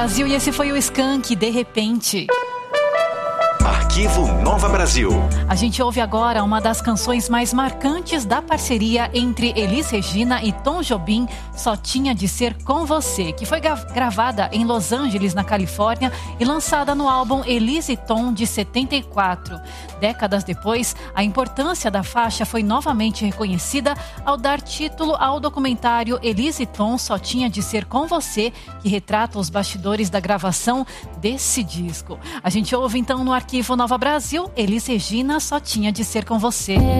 Brasil, e esse foi o Skank, De Repente. Arquivo Nova Brasil. A gente ouve agora uma das canções mais marcantes da parceria entre Elis Regina e Tom Jobim, Só Tinha de Ser Com Você, que foi gravada em Los Angeles, na Califórnia, e lançada no álbum Elis e Tom, de 74. Décadas depois, a importância da faixa foi novamente reconhecida ao dar título ao documentário Elis e Tom, Só Tinha de Ser Com Você, que retrata os bastidores da gravação desse disco. A gente ouve então no Arquivo Nova Brasil, Elis Regina, Só Tinha de Ser Com Você.